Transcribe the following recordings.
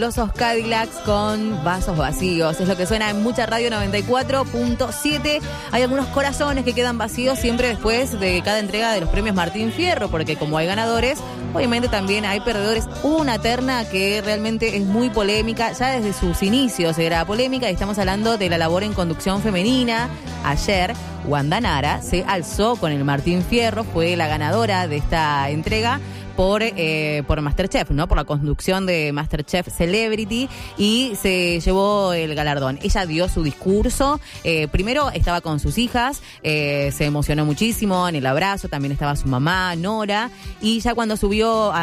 Los Cadillacs con Vasos Vacíos. Es lo que suena en Mucha Radio 94.7. Hay algunos corazones que quedan vacíos siempre después de cada entrega de los premios Martín Fierro, porque como hay ganadores, obviamente también hay perdedores. Hubo una terna que realmente es muy polémica. Ya desde sus inicios era polémica y estamos hablando de la labor en conducción femenina. Ayer, Wanda Nara se alzó con el Martín Fierro, fue la ganadora de esta entrega por MasterChef, ¿no? Por la conducción de MasterChef Celebrity, y se llevó el galardón. Ella dio su discurso, primero estaba con sus hijas, se emocionó muchísimo en el abrazo, también estaba su mamá, Nora, y ya cuando subió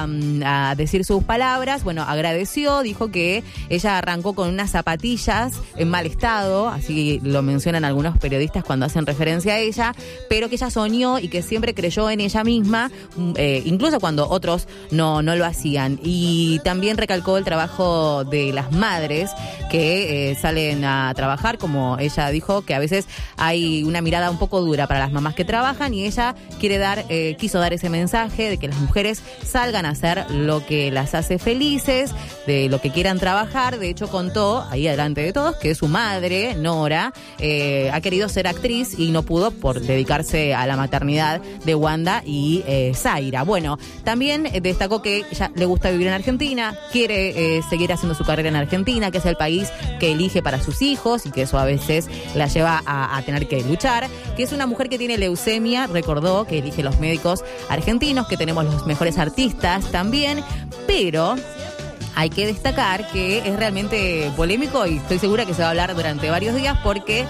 a decir sus palabras, bueno, agradeció, dijo que ella arrancó con unas zapatillas en mal estado, así lo mencionan algunos periodistas cuando hacen referencia a ella, pero que ella soñó y que siempre creyó en ella misma, incluso cuando otros no lo hacían. Y también recalcó el trabajo de las madres que salen a trabajar, como ella dijo, que a veces hay una mirada un poco dura para las mamás que trabajan, y ella quiso dar ese mensaje de que las mujeres salgan a hacer lo que las hace felices, de lo que quieran trabajar. De hecho, contó ahí delante de todos que su madre, Nora, ha querido ser actriz y no pudo por dedicarse a la maternidad de Wanda y Zaira. Bueno, también destacó que ella le gusta vivir en Argentina, quiere seguir haciendo su carrera en Argentina, que es el país que elige para sus hijos y que eso a veces la lleva a tener que luchar, que es una mujer que tiene leucemia, recordó que elige los médicos argentinos, que tenemos los mejores artistas también, pero hay que destacar que es realmente polémico y estoy segura que se va a hablar durante varios días porque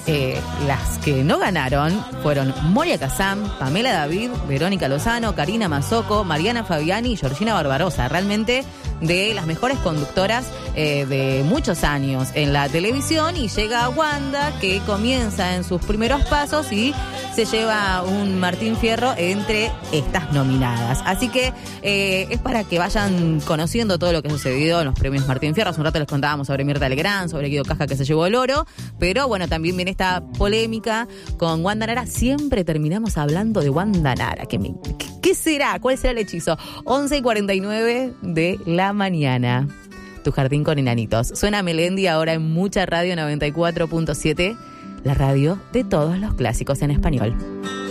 las que no ganaron fueron Moria Kazan, Pamela David, Verónica Lozano, Karina Mazzocco, Mariana Fabiani y Georgina Barbarosa. Realmente de las mejores conductoras de muchos años en la televisión, y llega Wanda, que comienza en sus primeros pasos y se lleva un Martín Fierro entre estas nominadas. Así que es para que vayan conociendo todo lo que ha sucedido en los premios Martín Fierro. Hace un rato les contábamos sobre Mirta Legrand, sobre Guido Casca, que se llevó el oro, pero bueno, también viene esta polémica con Wanda Nara. Siempre terminamos hablando de Wanda Nara. ¿Qué será? ¿Cuál será el hechizo? 11:49 de la mañana. Tu jardín con enanitos. Suena Melendi ahora en Mucha Radio 94.7, la radio de todos los clásicos en español.